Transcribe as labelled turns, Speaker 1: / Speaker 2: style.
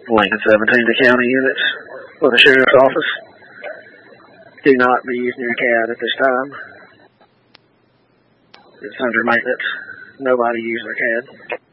Speaker 1: Lincoln 17, the county units for the sheriff's office. Do not be using your CAD at this time. It's under maintenance. Nobody use their CAD.